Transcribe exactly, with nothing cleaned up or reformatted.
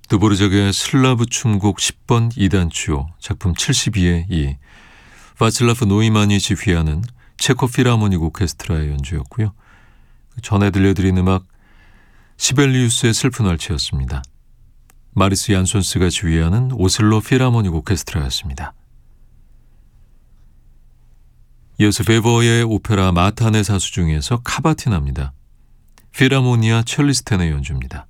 드보르작의 슬라브 춤곡 십 번 이 단추 작품 칠십이의 이, 바칠라프 노이만이 지휘하는 체코 필하모닉 오케스트라의 연주였고요. 전에 들려드린 음악 시벨리우스의 슬픈 왈츠였습니다. 마리스 얀손스가 지휘하는 오슬로 필하모닉 오케스트라였습니다. 이어서 베버의 오페라 마탄의 사수 중에서 카바티나입니다. 필하모니아 첼리스텐의 연주입니다.